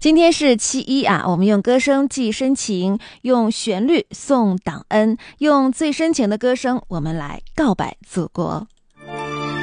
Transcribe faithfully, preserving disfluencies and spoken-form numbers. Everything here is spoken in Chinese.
今天是七一啊，我们用歌声寄深情，用旋律送党恩，用最深情的歌声，我们来告白祖国。